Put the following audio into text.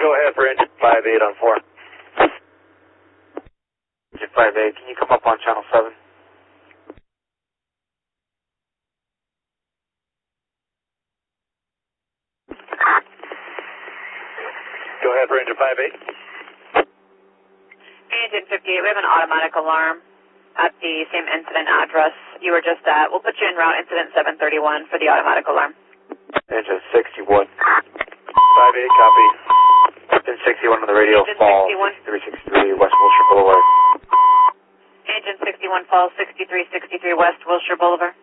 Go ahead for engine 58 on 4. Engine 58, can you come up on channel 7? Go ahead for engine 58. Engine 58, we have an automatic alarm at the same incident address you were just at. We'll put you en route incident 731 for the automatic alarm. Engine 61. 58, copy. Engine 61 on the radio, Engine fall 61. 6363 West Wilshire Boulevard. Engine 61 falls 6363 West Wilshire Boulevard.